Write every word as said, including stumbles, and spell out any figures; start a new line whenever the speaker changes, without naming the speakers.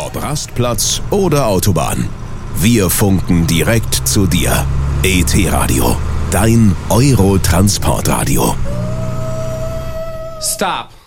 Ob Rastplatz oder Autobahn. Wir funken direkt zu dir. E T-Radio, dein Euro-Transportradio.
Stop.